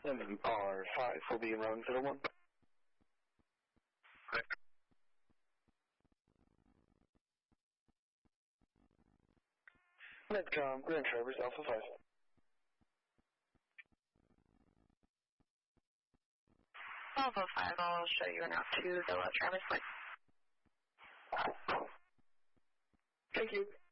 MR5 will be around 01. Medcom, Grand Traverse, Alpha 5. Alpha 5, I'll show you an out to the Travis Point. Thank you.